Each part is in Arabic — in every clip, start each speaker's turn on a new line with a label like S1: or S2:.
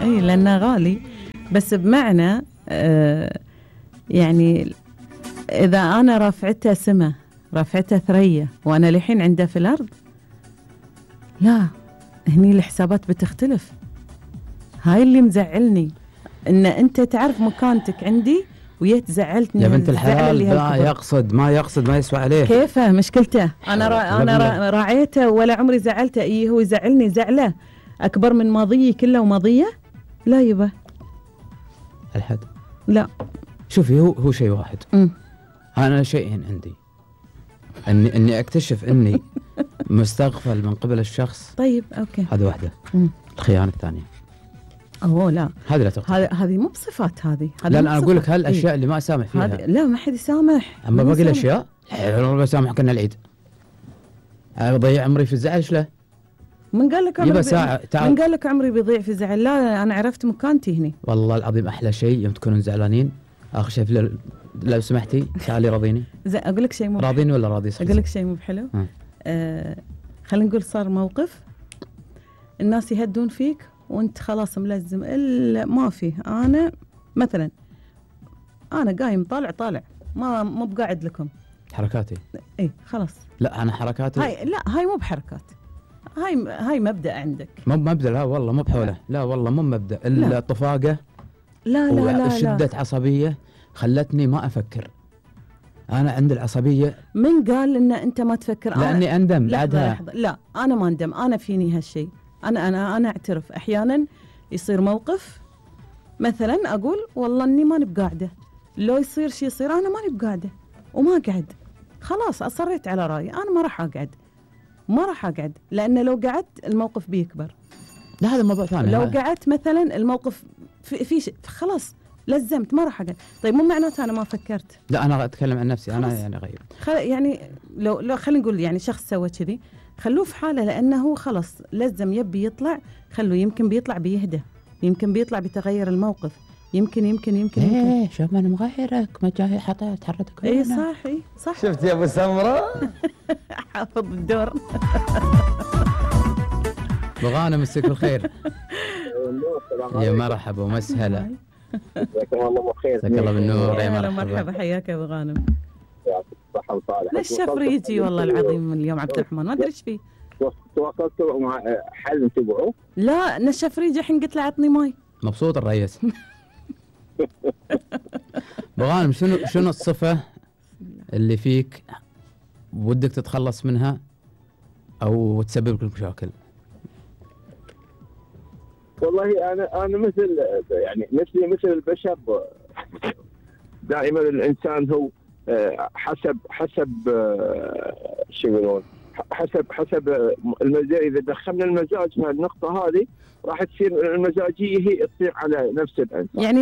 S1: اي لانه غالي، بس بمعنى يعني اذا انا رافعته سمه، رافعته ثريا، وانا لحين عنده في الارض، لا هني الحسابات بتختلف. هاي اللي مزعلني، ان انت تعرف مكانتك عندي ويت زعلتني.
S2: يا بنت الحلال ما يقصد ما يسوى عليه.
S1: كيفه مشكلته؟ انا راعيته ولا عمري زعلته. اي هو يزعلني زعله اكبر من ماضيي كله وماضيه. لا يبا
S2: الحد
S1: لا.
S2: شوفي هو شيء واحد. انا شيئين عندي، اني اكتشف اني مستغفل من قبل الشخص.
S1: طيب اوكي،
S2: هذه واحده. الخيانه الثانيه
S1: لا
S2: هذه لا تغتفر.
S1: هذه مو بصفات. هذه
S2: لا انا اقول لك هالاشياء اللي ما اسامح فيها.
S1: لا ما حد يسامح.
S2: اما باقي الاشياء والله بسامح كنا العيد. اضيع عمري في الزعل. ايش له؟
S1: من قال لك عمري من قال لك عمري بيضيع في الزعل؟ لا انا عرفت مكانتي هني. والله
S2: العظيم احلى شيء يوم تكونون زعلانين، اخر شيء لو سمحتي تعالي راضيني.
S1: اقول لك شيء مو
S2: راضيني ولا راضي؟
S1: اقول لك شيء مو بحلو. خلينا نقول صار موقف الناس يهدون فيك وانت خلاص ملزم. الا ما فيه. انا مثلا انا قايم طالع مو بقاعد لكم
S2: حركاتي.
S1: اي خلاص.
S2: لا انا حركاتي
S1: هاي مو بحركات، هاي مبدأ عندك.
S2: مو مبدأ. لا والله مو بحوله. لا والله مو مبدأ. الطفاقة
S1: لا
S2: شدة عصبية خلتني ما أفكر. أنا عندي العصبية.
S1: من قال إن أنت ما تفكر؟
S2: لأني أندم بعدها.
S1: لا أنا ما أندم. أنا فيني هالشيء. أنا أعترف أحيانا يصير موقف مثلا أقول والله إني ماني بقاعدة، لو يصير شيء يصير أنا ماني بقاعدة وما قعد. خلاص أصريت على رأيي، أنا ما راح أقعد لأن لو قعدت الموقف بيكبر.
S2: لا هذا موضوع ثاني.
S1: لو قعدت مثلا الموقف في شيء خلاص لزمت ما راح أقعد. طيب مو معناته أنا ما فكرت.
S2: لا أنا أتكلم عن نفسي. أنا يعني غير
S1: يعني لو خلينا نقول يعني شخص سوى كذي خلوه في حاله، لأنه هو خلاص لزم يبي يطلع. خلوه، يمكن بيطلع بيهدى، يمكن بيطلع بيتغير الموقف، يمكن
S2: ايه شوف ما انا مغيرك، ما جاي حطيت حرتك.
S1: اي صح.
S3: شفت يا ابو سمره
S1: حافظ الدور.
S2: بغانا مسك بالخير. يا مرحبا ومسهلا.
S3: جزاكم الله بخير.
S2: جزاك الله بالنور.
S1: يا مرحبا حياك يا ابو غانم.
S3: يعطيك الصحه والصحه.
S1: الشفريجي والله العظيم اليوم عبد الرحمن ما ادري ايش فيه.
S3: تواصلت مع حل تبعوه؟
S1: لا الشفريجي الحين قلت له عطني ماي.
S2: مبسوط الرئيس. بغانم شنو الصفة اللي فيك ودك تتخلص منها او تسبب لك مشاكل؟
S3: والله انا مثل البشر. دائما الانسان هو حسب شو يقولون، حسب المزاج. اذا دخلنا المزاج في النقطه هذه راح تصير المزاجيه هي تصير على نفس الانسان.
S1: يعني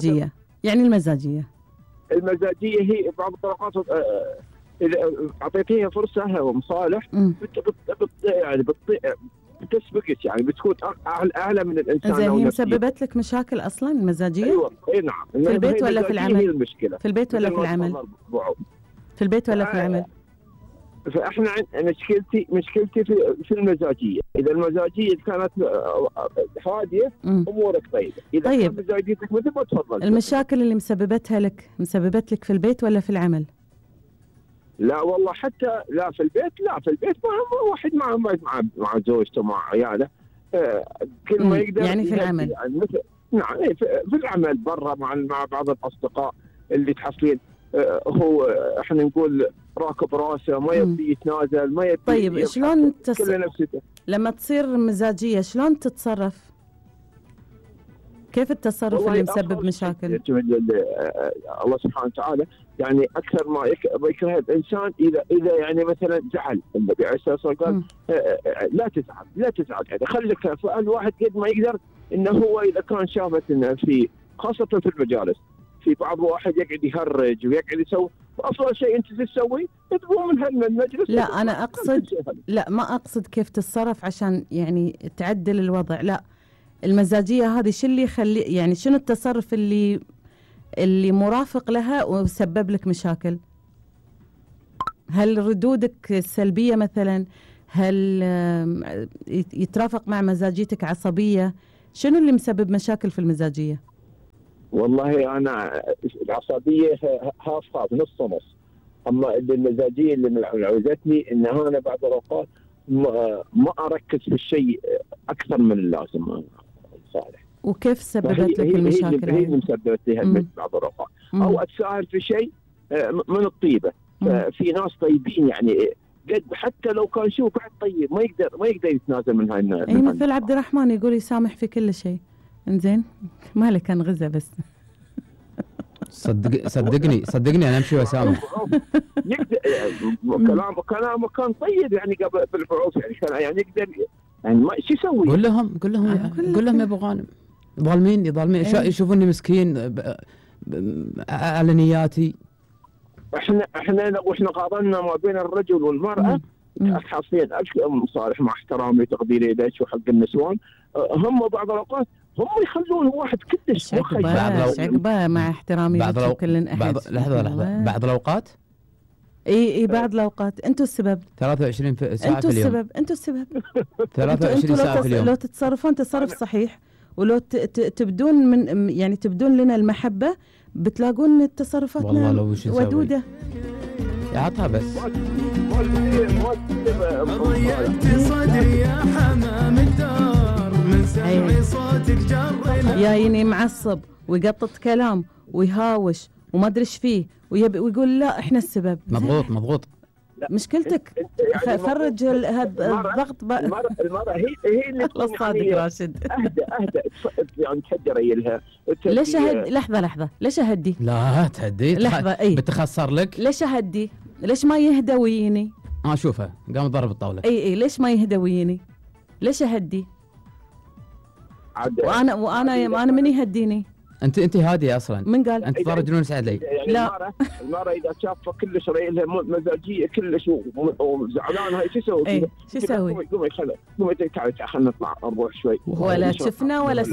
S1: المزاجيه
S3: هي بعض الطرقات اذا اعطيتيها فرصه ومصالح يعني بتسبقك، يعني بتكون اعلى من الانسان.
S1: زين هي مسببت لك مشاكل اصلا المزاجيه؟
S3: ايوه نعم.
S1: في البيت ولا في العمل؟
S3: هي المشكله
S1: في البيت ولا في العمل؟ في البيت ولا في العمل؟
S3: فاحنا مشكلتي في المزاجيه. اذا المزاجيه كانت هاديه امورك طيبه. اذا كانت مزاجيتك مثل ما تفضل.
S1: المشاكل اللي مسببت لك في البيت ولا في العمل؟
S3: لا والله حتى في البيت مع واحد مع زوجته مع عياله كل ما يقدر.
S1: يعني في العمل
S3: يعني نعم في العمل برا مع بعض الاصدقاء اللي تحصلين هو احنا نقول راكب راسه ما يبي يتنازل ما يبي.
S1: طيب شلون لما تصير مزاجيه شلون تتصرف؟ كيف التصرف اللي مسبب مشاكل؟
S3: الله سبحانه وتعالى يعني اكثر ما يكره الانسان اذا يعني مثلا زعل. النبي عليه الصلاه والسلام قال لا تزعل يعني خليك. الواحد قد ما يقدر انه هو اذا كان شافت انه في خاصه في المجالس في بعض واحد يقعد يهرج ويقعد يسوي افضل شيء انت تسوي تقوم من هالمجلس.
S1: لا انا اقصد ما اقصد كيف تتصرف عشان يعني تعدل الوضع. لا المزاجيه هذه شو اللي يخلي يعني شنو التصرف اللي مرافق لها وسبب لك مشاكل؟ هل ردودك السلبيه مثلا؟ هل يترافق مع مزاجيتك عصبيه؟ شنو اللي مسبب مشاكل في المزاجيه؟
S3: والله انا العصبيه هاف نص نص. اما المزاجيه اللي ملعوزتني ان انا بعض الاوقات ما اركز في الشيء اكثر من اللازم. صالح،
S1: وكيف سببت لك المشاكل؟
S3: هي اللي مسببت لي بعض الاوقات، او اتساهل في شيء من الطيبه. في ناس طيبين يعني قد حتى لو كان شوف بعد طيب ما يقدر يتنازل من هاي
S1: اي مثل عبد الرحمن يقول يسامح في كل شيء. انزين مالك كان غزه بس.
S2: صدقني انا امشي واسامح.
S3: كلامه كان طيب يعني قبل بالبعوث يعني كان يعني يقدر يعني ما شو يسوي؟
S2: قول لهم يا ابو غانم ظالمين يشوفوني مسكين على نياتي.
S3: احنا قارنا ما بين الرجل والمراه حاصلين صالح مع احترامي وتقديري لك وحق النسوان. هم بعض الاوقات هم يخلون واحد كلش
S1: شقبه مع احترامي لك كل احد.
S2: لحظه بعض الاوقات
S1: اي بعض الاوقات انتم السبب.
S2: 23 ساعه في اليوم
S1: انتم السبب
S2: 23 ساعه في اليوم.
S1: لو تتصرفون تصرف صحيح ولو تبدون من يعني تبدون لنا المحبه بتلاقون تصرفاتنا ودوده.
S2: عطها بس.
S4: ضيقت صدري يا حمام الدار من سمع صوتك جرنا.
S1: جايني معصب ويقطط كلام ويهاوش وما ادري ايش فيه ويقول لا احنا السبب.
S2: مضغوط.
S1: مشكلتك يعني فرج هذا الضغط.
S3: المرأة هي اللي
S1: صادق راشد.
S3: اهدى يعني تهدي لها.
S1: ليش لحظه ليش اهدي؟
S2: لا تهدي
S1: لحظه بتخسر
S2: لك.
S1: ليش اهدي؟ ليش ما يهدى ويني؟
S2: اشوفه قام ضرب الطاوله.
S1: اي ليش ما يهدى ويني؟ ليش اهدي؟ وانا من يهديني؟
S2: انت هاديه اصلا.
S1: من قال؟
S2: انت ضار جنون سعد لي.
S3: يعني
S1: لا
S3: المرأة اذا شافه كلش لها مزاجيه كلش وزعلانه هاي شو يسوي؟
S1: شو يسوي؟
S3: قومي تعالي خلينا نطلع نروح شوي.
S1: ولا شفنا ولا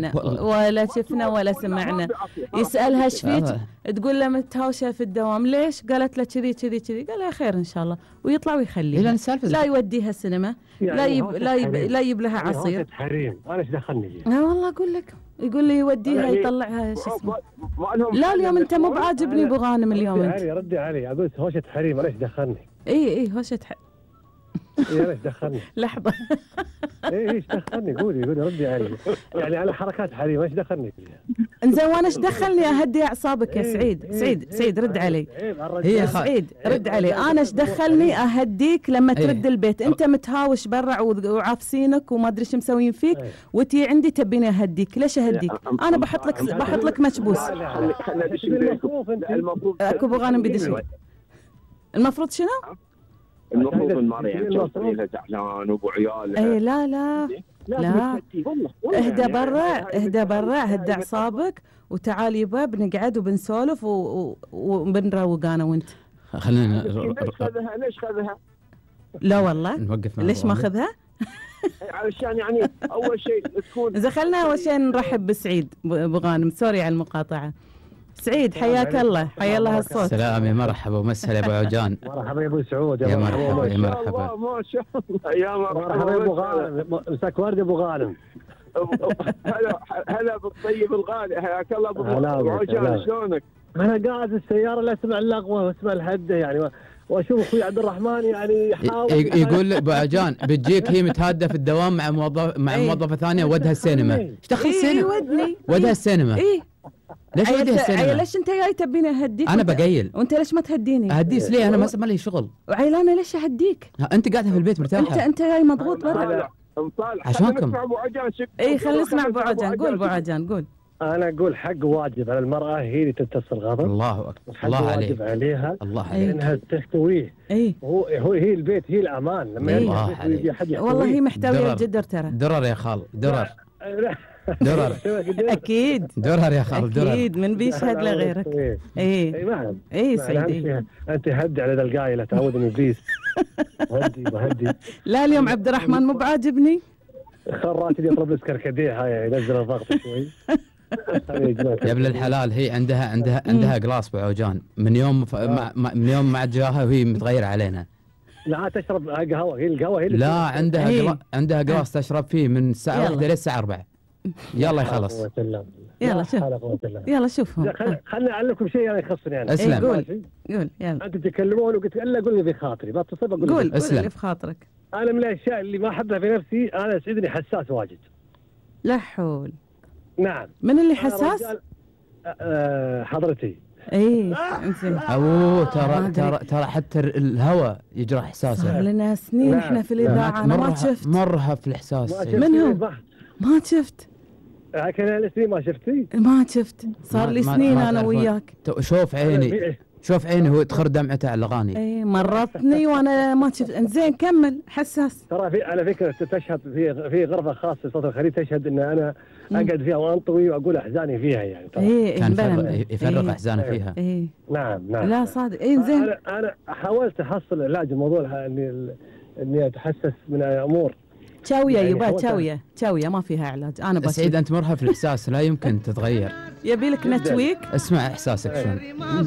S1: سمعنا يسالها ايش فيك؟ تقول له متهاوشه في الدوام. ليش؟ قالت له كذي. قال لها خير ان شاء الله ويطلع ويخليها. لا يوديها السينما يعني لا يجيب لها عصير.
S5: حريم انا ايش دخلني فيها؟
S1: والله اقول لك يقول لي يوديها يطلعها شو اسمه. لا اليوم انت مو بعاجبني ابو غانم اليوم.
S5: ردي علي اقول هوشه حريم انا ايش دخلني؟
S1: اي هوشه
S5: انا ايش دخلني؟
S1: لحظه
S5: ايش دخلني؟ قولي ردي علي. يعني على حركات حريم ايش دخلني فيها؟
S1: انزين وانا ايش دخلني اهدي اعصابك يا سعيد رد علي.
S2: هي
S1: سعيد رد علي. انا ايش دخلني اهديك لما ترد البيت؟ انت متهاوش برا وعافسينك وما ادري ايش مسوين فيك وتي عندي تبيني اهديك. ليش اهديك؟ انا بحط لك مكبوس. اكو ابو غانم بدش. المفروض شنو؟
S3: المفروض المرأة يعني توصل لها زعلان وابو عيالها.
S1: اي لا اهدى برا هدى اعصابك وتعال يبا بنقعد وبنسولف وبنروق انا وانت.
S2: خلينا
S3: ليش خذها؟
S1: لا والله
S2: نوقف.
S1: ليش ما خذها؟
S3: علشان يعني اول شيء تكون
S1: اذا خلنا اول شيء نرحب بسعيد ابو غانم. سوري على المقاطعه. سعيد حياك الله. حيا الله هالصوت.
S2: سلام يا مرحبا ومسهلا يا ابو عجان.
S5: مرحبا يا ابو سعود.
S2: يا مرحبا
S3: ما شاء الله يا
S5: مرحبا يا ابو غانم. مساك ورد ابو غانم. هلا بالطيب الغالي. حياك الله ابو عجان. شلونك؟ انا قاعد بالسياره لا اسمع اللغوه واسمع الهده يعني واشوف اخوي عبد الرحمن يعني يحاول
S2: يقول ابو عجان بتجيك هي متهاده في الدوام مع موظفه ثانيه ودها السينما. ايش دخل السينما؟ ودها السينما. ليش وديها السينما؟
S1: ليش انت جاي تبيني اهديك؟
S2: انا بقيل
S1: وانت ليش ما تهديني؟
S2: اهديس ليه؟ انا ما لي شغل.
S1: وعيلانه ليش اهديك؟
S2: انت قاعده في البيت مرتاحه.
S1: انت جاي مضغوط برا.
S2: عشانكم.
S1: خلينا نسمع ابو عجان. قول ابو عجان قول.
S5: انا اقول حق واجب على المراه هي اللي تمتص الغضب.
S2: الله اكبر. الله عليك.
S5: واجب عليها.
S2: الله عليك.
S5: انها تحتويه. هي البيت هي الامان لما يجي احد يحتويه.
S1: والله هي محتويه الجدر ترى.
S2: درر يا خال درر.
S1: اكيد
S2: درر يا خال درر.
S1: اكيد من بيشهد لغيرك. اي سعيد.
S5: انت هدي على ذا القايله تعود من ابليس. هدي.
S1: لا اليوم عبد الرحمن مو بعاجبني.
S5: خراتي يضرب السكركديه هاي ينزل الضغط شوي.
S2: يا ابن الحلال هي عندها قلاص بعوجان من يوم ما جاها وهي متغيره علينا.
S5: لا تشرب قهوه. هي القهوه هي
S2: لا عندها قلاص تشرب فيه من الساعه 1 للساعه 4. يلا يخلص.
S1: يلا شوفهم.
S5: خليني اعلمكم شيء انا يخصني انا.
S2: اسلم.
S1: قول يلا.
S5: انتم تتكلمون وقلت الا قول اللي في خاطري، بتصل بقول
S1: قول اللي في خاطرك.
S5: انا من الاشياء اللي ما احبها في نفسي، انا يسعدني حساس واجد.
S1: لا حول.
S5: نعم.
S1: من اللي حساس؟
S5: حضرتي.
S1: ايه انزين.
S2: ترى حتى الهواء يجرى احساسه.
S1: صار لنا سنين احنا في الاذاعه، انا ما شفت.
S2: مرها في الاحساس.
S1: من هو؟ ما شفت.
S5: كان سنين ما شفتي؟
S1: ما شفت، صار لي سنين انا وياك.
S2: شوف عيني هو تخر دمعته على الاغاني.
S1: ايه مرضتني وانا ما شفت. انزين كمل. حساس.
S5: ترى على فكره تشهد في غرفه خاصه صوت الخليج، تشهد ان انا اقعد فيها وانطوي واقول احزاني فيها يعني.
S1: كان
S2: يفرغ احزانه فيها.
S5: نعم.
S1: لا صادق. زين.
S5: انا حاولت احصل علاج الموضوع اني اتحسس من امور.
S1: تشاويه يبا تشاويه ما فيها علاج. انا بس
S2: سعيد انت مرهف الاحساس، لا يمكن تتغير.
S1: يبي لك نتويك.
S2: اسمع احساسك شلون.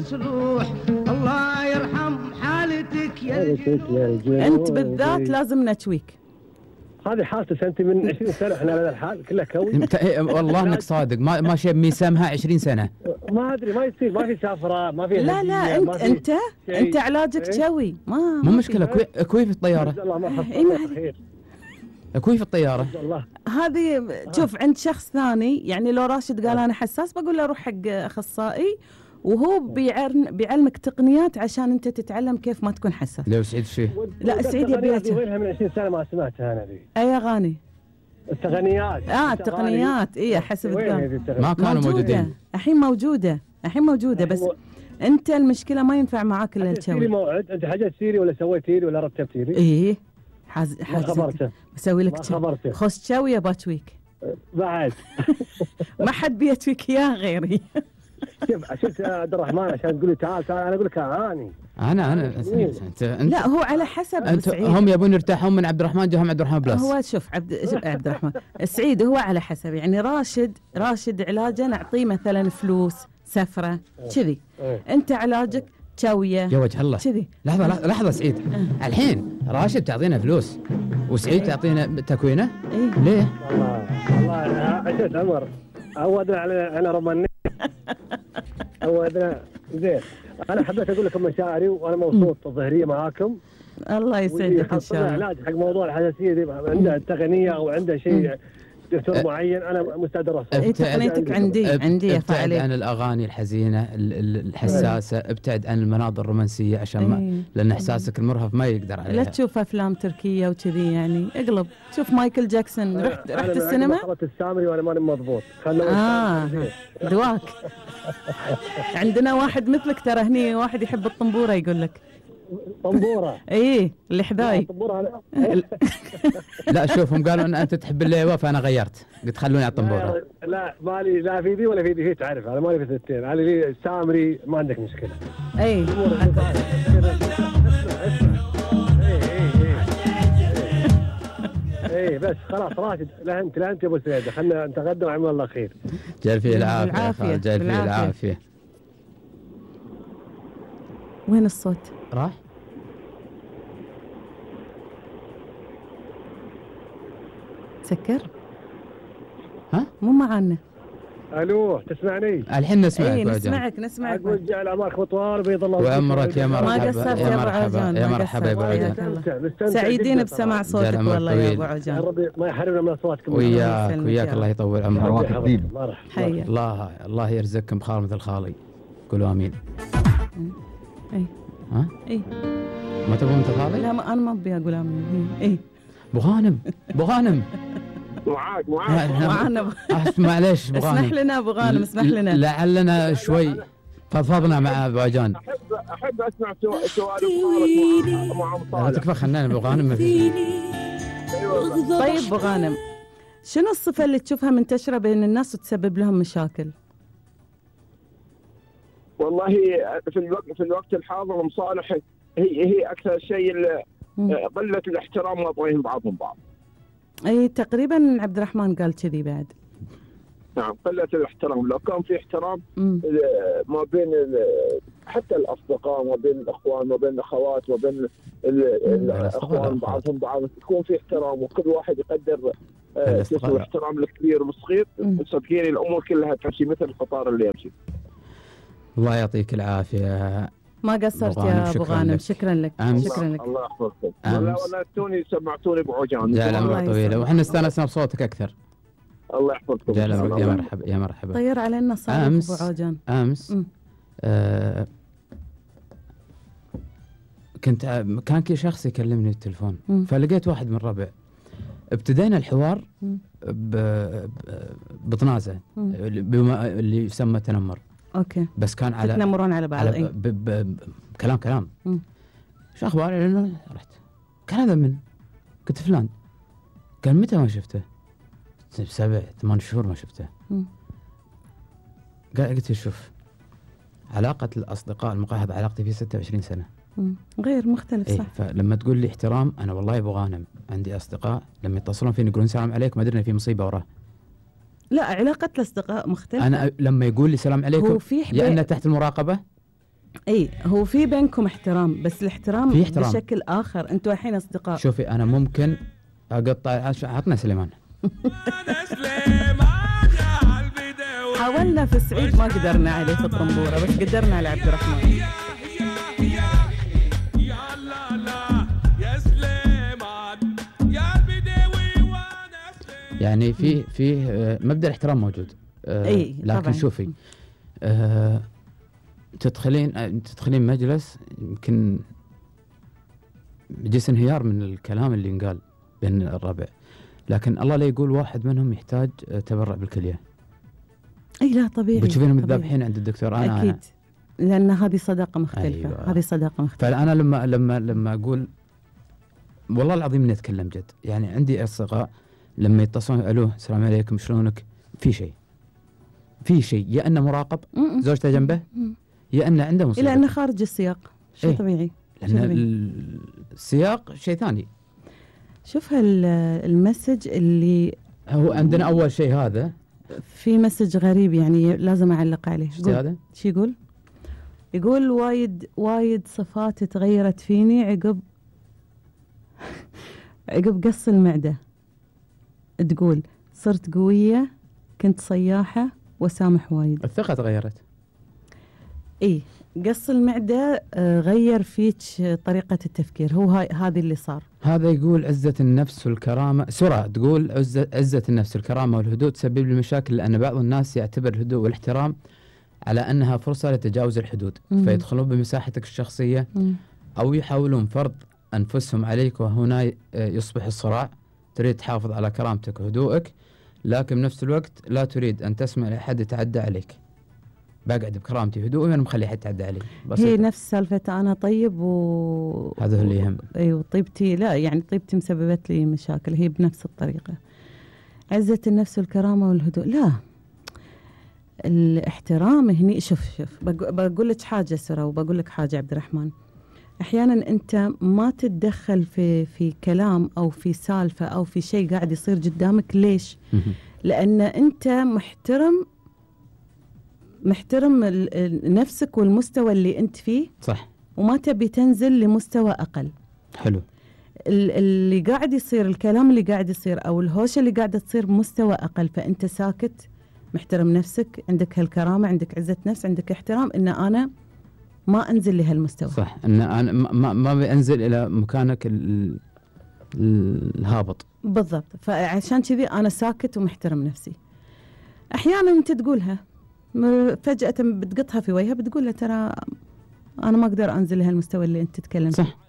S4: الله يرحم حالتك يا
S1: انت بالذات لازم نتويك.
S5: هذه حالتك انت من 20 سنه احنا على الحال كلها كوي.
S2: والله انك صادق، ما شيء ميسمها 20 سنه.
S5: ما ادري ما يصير، ما في سفره، ما في.
S1: لا انت علاجك شوي.
S2: مو مشكله. كوي في الطياره.
S5: الله ما حصل خير.
S2: كوي في الطياره.
S1: هذه شوف عند شخص ثاني، يعني لو راشد قال انا حساس بقول له روح حق اخصائي وهو بيعلمك تقنيات عشان انت تتعلم كيف ما تكون حساس.
S2: لو سعيد شيء.
S1: لا سعيد يبي
S5: وينها من 20 سنه ما سمعتها انا ذي.
S1: اي اغاني؟
S5: التقنيات.
S1: التقنيات. حسب الكلام.
S2: ما كانوا موجودين.
S1: الحين موجوده بس انت المشكله ما ينفع معاك الا التشوي.
S5: سيري موعد، انت حجزتي لي ولا سويتي لي ولا رتبتي لي؟
S1: ايه
S5: خبرته.
S1: بسوي لك خش تشوي باتويك
S5: بعد.
S1: ما حد بيتويك اياه غيري.
S5: شفت يا عبد الرحمن عشان تقول لي تعال انا اقول لك اعاني.
S2: انا
S1: لا هو على حسب.
S2: هم يبون يرتاحون من عبد الرحمن، جاهم عبد الرحمن بلس.
S1: هو شوف عبد الرحمن سعيد هو على حسب، يعني راشد علاجه نعطيه مثلا فلوس سفره كذي. انت علاجك تشويه
S2: يا وجه الله
S1: كذي.
S2: لحظه سعيد. الحين راشد تعطينا فلوس وسعيد تعطينا تكوينه. ليه؟
S5: والله عشت عمر عودنا على رماني. عودنا زين. انا حبيت اقول لكم مشاعري وانا مبسوط الظهريه معاكم.
S1: الله يسعدك ان شاء الله.
S5: علاج حق موضوع الحساسيه دي عنده تقنيه او عنده شيء دكتور معين انا مستعد ارسل.
S1: تقنيتك عندي
S2: ابتعد عن الاغاني الحزينه الحساسه، ابتعد عن المناظر الرومانسيه عشان لان احساسك المرهف ما يقدر عليها.
S1: لا تشوف افلام تركيه وكذي يعني، اقلب شوف مايكل جاكسون. رحت السينما.
S5: انا السامري وانا ماني مضبوط.
S1: دواك. عندنا واحد مثلك ترى هني، واحد يحب الطنبوره يقول لك.
S5: طنبوره؟
S1: اللي حذاي.
S2: لا شوفهم قالوا ان انت تحب الليوه فانا غيرت، قلت خلوني على الطنبوره.
S5: لا مالي لا في دي ولا في دي، هي تعرف انا مالي في الاثنين. انا لي سامري ما عندك مشكله. بس خلاص راشد. لا انت يا ابو سعيد، خلينا نتغدى وعمل الله خير.
S2: جاي فيه العافيه. جاي فيه العافيه.
S1: وين الصوت؟
S2: راح؟
S1: سكر؟
S2: ها؟
S1: مو معنا.
S5: الو تسمعني؟
S2: الحين نسمعك.
S1: نسمعك.
S5: اقول جعل اعمارك طوال بيض الله
S2: وعمرك. يا مرحبا.
S1: ما قصرت يا ابو عجان.
S2: يا مرحبا يا ابو عجان.
S1: سعيدين بسماع صوتك والله يا ابو عجان.
S5: ربي ما يحرمنا من اصواتكم.
S2: وياك الله يطول عمرك.
S1: حيا
S2: الله يرزقكم بخال مثل خالي. قولوا امين. ها؟ ما تبون مثل خالي؟
S1: لا انا ما ابي اقول امين.
S2: ابو غانم
S3: معاك
S2: معليش ابو غانم.
S1: اسمح لنا ابو غانم، اسمح لنا.
S2: لعلنا شوي فضفضنا مع ابو عجان.
S3: احب اسمع سوالف مع
S2: لا تكفى خلينا ابو غانم ما في.
S1: طيب ابو غانم، شنو الصفه اللي تشوفها منتشره بين الناس وتسبب لهم مشاكل؟
S3: والله في الوقت الحاضر مصالح هي اكثر شيء قله الاحترام وضعهم بعضهم بعض.
S1: تقريبا عبد الرحمن قال كذي بعد.
S3: نعم قله الاحترام. لو كان في احترام ما بين حتى الاصدقاء وما بين الاخوان وما بين الاخوات وما بين الاخوان بعضهم بعض، يكون في احترام وكل واحد يقدر احترام الكبير والصغير، صدقيني الامور كلها تمشي مثل القطار اللي يمشي.
S2: الله يعطيك العافيه.
S1: ما قصرت يا ابو غانم، شكرا لك. شكرا لك.
S3: الله يحفظك. ولا توني سمعتوني بعوجان.
S2: جعل عمرك طويله، وحنا استانسنا بصوتك اكثر.
S3: الله يحفظكم.
S2: جعل عمرك. يا مرحبا يا مرحبا.
S1: طير علينا صار ابو عوجان.
S2: امس كان كي شخص يكلمني بالتليفون، فلقيت واحد من الربع، ابتدينا الحوار بطنازه اللي يسمى تنمر.
S1: اوكي.
S2: بس كان على
S1: تنمرون على بعض.
S2: كلام شو اخباري؟ لانه رحت كان هذا من قلت فلان، قال متى ما شفته؟ 7-8 شهور ما شفته. قلت شوف، علاقة الأصدقاء المقاهضة علاقتي فيه 26 سنة.
S1: غير مختلف. صح.
S2: فلما تقول لي احترام، أنا والله يا أبو غانم عندي أصدقاء لما يتصلون فيني يقولون سلام عليكم، ما أدري في مصيبة وراه.
S1: لا، علاقة الأصدقاء مختلفة.
S2: أنا لما يقول لي سلام عليكم لأنه تحت المراقبة. هو في بينكم احترام، بس الاحترام بشكل آخر. أنتوا الحين أصدقاء. شوفي أنا ممكن أقطع. عطنا سليمان.
S1: حاولنا في السعيد ما قدرنا عليه في الطنبورة، بس قدرنا على عبد الرحمن.
S2: يعني في مبدأ الاحترام موجود. لكن طبعاً. شوفي تدخلين مجلس يمكن يجلس انهيار من الكلام اللي ينقال بين الربع، لكن الله لا يقول واحد منهم يحتاج تبرع بالكلية.
S1: لا طبيعي.
S2: بتشوفين متذبحين عند الدكتور. أنا
S1: أكيد، لأن هذه صداقة مختلفة. أيوة. هذه صداقة مختلفة.
S2: فأنا لما أقول والله العظيم إني أتكلم جد، يعني عندي أصدقاء لما يتصلون ألو السلام عليكم شلونك، في شيء يا أنه مراقب زوجته جنبه، يا أنه عنده مصيبة،
S1: إلا أنه خارج السياق. شيء طبيعي.
S2: لأن السياق شيء ثاني.
S1: شوف المسج اللي
S2: هو عندنا أول شيء، هذا
S1: في مسج غريب يعني لازم أعلق عليه.
S2: شو هذا؟
S1: شو يقول وايد صفات تغيرت فيني عقب قص المعدة. تقول صرت قوية، كنت صياحة، وسامح وايد.
S2: الثقة تغيرت.
S1: قص المعدة غير فيك طريقة التفكير. هو هذا اللي صار.
S2: هذا يقول عزة النفس والكرامة. سورة تقول عزة النفس والكرامة والهدوء تسبب لي مشاكل، لأن بعض الناس يعتبر الهدوء والاحترام على أنها فرصة لتجاوز الحدود، فيدخلون بمساحتك الشخصية أو يحاولون فرض أنفسهم عليك، وهنا يصبح الصراع. تريد تحافظ على كرامتك وهدوءك، لكن بنفس الوقت لا تريد أن تسمع لأحد يتعدى عليك. بقعد بكرامتي وهدوءي وأنا مخلي حد يتعدى علي.
S1: هي نفس سالفة أنا طيب
S2: هذا هو اللي يهم.
S1: أيوة طيبتي، لا يعني طيبتي مسببت لي مشاكل. هي بنفس الطريقة. عزة النفس والكرامة والهدوء، لا الاحترام هني. شوف بقول لك حاجة سرى، وبقول لك حاجة عبد الرحمن. أحيانا أنت ما تتدخل في كلام أو في سالفة أو في شيء قاعد يصير قدامك. ليش؟ لأن أنت محترم نفسك والمستوى اللي أنت فيه.
S2: صح.
S1: وما تبي تنزل لمستوى أقل.
S2: حلو.
S1: اللي قاعد يصير، الكلام اللي قاعد يصير أو الهوشة اللي قاعدة تصير بمستوى أقل، فأنت ساكت، محترم نفسك، عندك هالكرامة، عندك عزة نفس، عندك احترام إن أنا ما أنزل لهالمستوى.
S2: صح. إن أنا ما بأنزل إلى مكانك الهابط.
S1: بالضبط. فعشان كذي أنا ساكت ومحترم نفسي. أحيانا أنت تقولها فجأة بتقطها في وجهها، بتقول له ترى أنا ما أقدر أنزل لهالمستوى اللي أنت تتكلم فيه.
S2: صح.